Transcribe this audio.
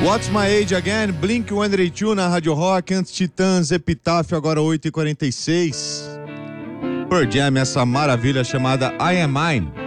What's My Age Again, Blink-182 na Rádio Rock, antes Titãs, Epitáfio, agora 8h46. Pearl Jam, essa maravilha chamada I Am Mine.